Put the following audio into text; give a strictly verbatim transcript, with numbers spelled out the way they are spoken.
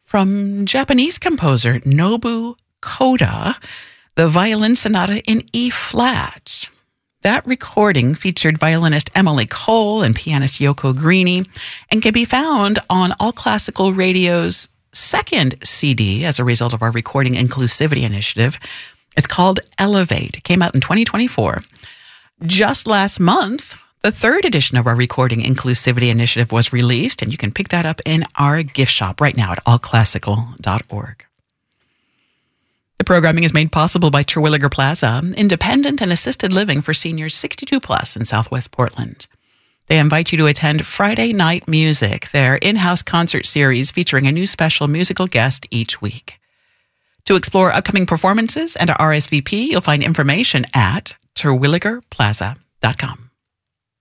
from Japanese composer Nobu Koda, the Violin Sonata in E flat. That recording featured violinist Emily Cole and pianist Yoko Greeny and can be found on All Classical Radio's second C D as a result of our Recording Inclusivity Initiative. It's called Elevate. It came out in twenty twenty-four. Just last month, the third edition of our Recording Inclusivity Initiative was released, and you can pick that up in our gift shop right now at all classical dot org. The programming is made possible by Terwilliger Plaza, independent and assisted living for seniors sixty-two plus in Southwest Portland. They invite you to attend Friday Night Music, their in-house concert series featuring a new special musical guest each week. To explore upcoming performances and to R S V P, you'll find information at terwilliger plaza dot com.